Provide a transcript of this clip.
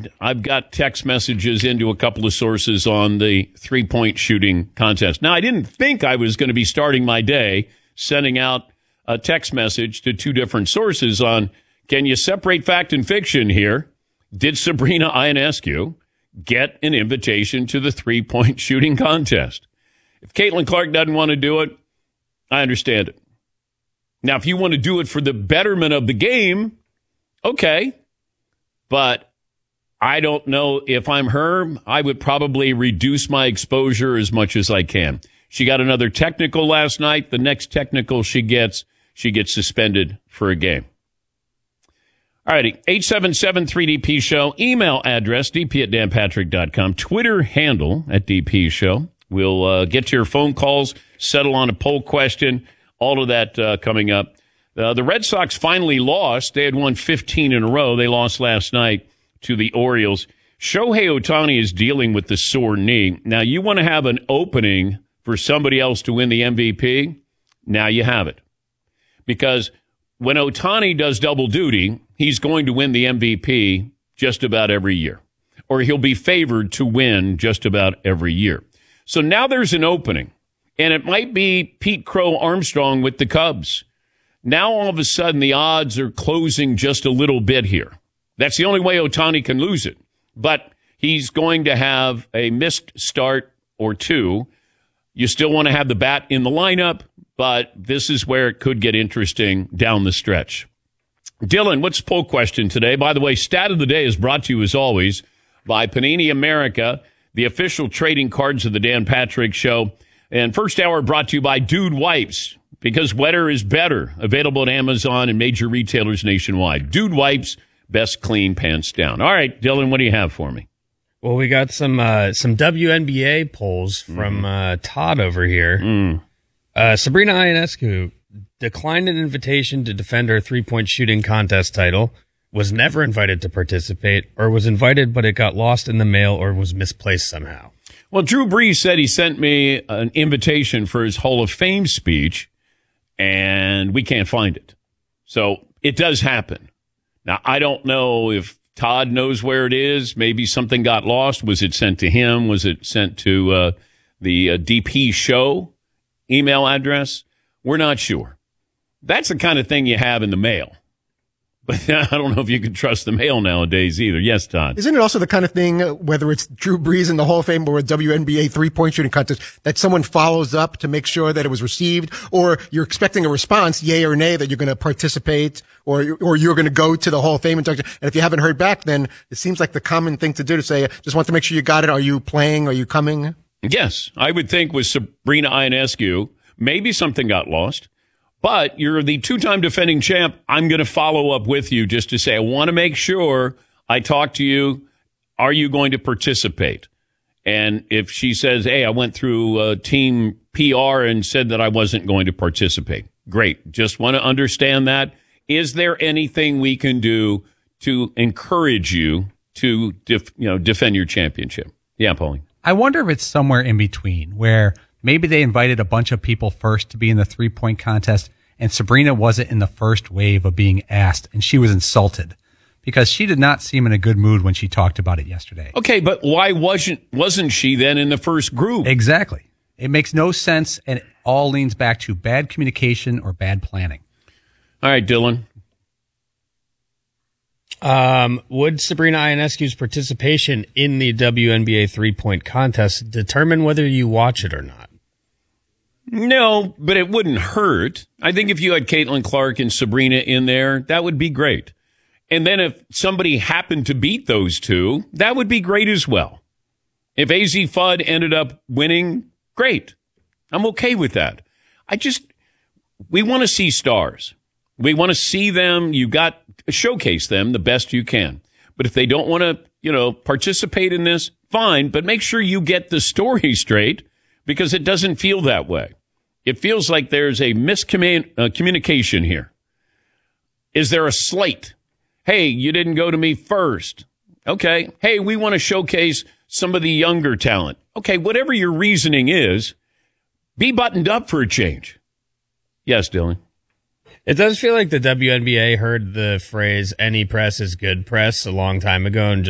I've got text messages into a couple of sources on the three-point shooting contest. Now, I didn't think I was going to be starting my day sending out a text message to two different sources on, can you separate fact and fiction here? Did Sabrina Ionescu get an invitation to the three-point shooting contest? If Caitlin Clark doesn't want to do it, I understand it. Now, if you want to do it for the betterment of the game, okay. But I don't know if I'm her. I would probably reduce my exposure as much as I can. She got another technical last night. The next technical she gets suspended for a game. All righty, 877-3DP Show. Email address, dp@danpatrick.com. Twitter handle @DP Show. We'll get to your phone calls, settle on a poll question, all of that coming up. The Red Sox finally lost. They had won 15 in a row. They lost last night to the Orioles. Shohei Ohtani is dealing with the sore knee. Now, you want to have an opening for somebody else to win the MVP? Now you have it. Because when Ohtani does double duty, he's going to win the MVP just about every year. Or he'll be favored to win just about every year. So now there's an opening. And it might be Pete Crow Armstrong with the Cubs. Now, all of a sudden, the odds are closing just a little bit here. That's the only way Ohtani can lose it. But he's going to have a missed start or two. You still want to have the bat in the lineup, but this is where it could get interesting down the stretch. Dylan, what's the poll question today? By the way, Stat of the Day is brought to you, as always, by Panini America, the official trading cards of the Dan Patrick Show. And first hour brought to you by Dude Wipes. Because wetter is better. Available at Amazon and major retailers nationwide. Dude Wipes, best clean pants down. All right, Dylan, what do you have for me? Well, we got some WNBA polls from Todd over here. Sabrina Ionescu declined an invitation to defend her three-point shooting contest title, was never invited to participate, or was invited but it got lost in the mail or was misplaced somehow. Well, Drew Brees said he sent me an invitation for his Hall of Fame speech, and we can't find it. So it does happen. Now, I don't know if Todd knows where it is. Maybe something got lost. Was it sent to him? Was it sent to the DP Show email address? We're not sure. That's the kind of thing you have in the mail. But I don't know if you can trust the mail nowadays either. Yes, Todd. Isn't it also the kind of thing, whether it's Drew Brees in the Hall of Fame or a WNBA three-point shooting contest, that someone follows up to make sure that it was received, or you're expecting a response, yay or nay, that you're going to participate, or you're going to go to the Hall of Fame induction. And if you haven't heard back, then it seems like the common thing to do to say, just want to make sure you got it. Are you playing? Are you coming? Yes, I would think with Sabrina Ionescu, maybe something got lost. But you're the two-time defending champ. I'm going to follow up with you just to say, I want to make sure I talk to you. Are you going to participate? And if she says, hey, I went through team PR and said that I wasn't going to participate. Great. Just want to understand that. Is there anything we can do to encourage you to defend your championship? Yeah, Paulie. I wonder if it's somewhere in between where maybe they invited a bunch of people first to be in the three-point contest, and Sabrina wasn't in the first wave of being asked, and she was insulted because she did not seem in a good mood when she talked about it yesterday. Okay, but why wasn't she then in the first group? Exactly. It makes no sense, and it all leans back to bad communication or bad planning. All right, Dylan. Would Sabrina Ionescu's participation in the WNBA three-point contest determine whether you watch it or not? No, but it wouldn't hurt. I think if you had Caitlin Clark and Sabrina in there, that would be great. And then if somebody happened to beat those two, that would be great as well. If AZ Fudd ended up winning, great. I'm okay with that. We want to see stars. We want to see them. You got to showcase them the best you can. But if they don't want to, participate in this, fine. But make sure you get the story straight, because it doesn't feel that way. It feels like there's a miscommunication here. Is there a slate? Hey, you didn't go to me first. Okay. Hey, we want to showcase some of the younger talent. Okay, whatever your reasoning is, be buttoned up for a change. Yes, Dylan. It does feel like the WNBA heard the phrase "any press is good press" a long time ago and just